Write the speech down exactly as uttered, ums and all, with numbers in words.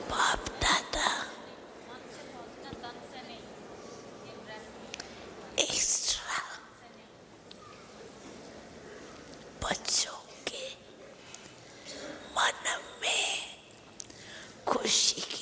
बाप दादा एक्स्ट्रा बच्चों के मन में खुशी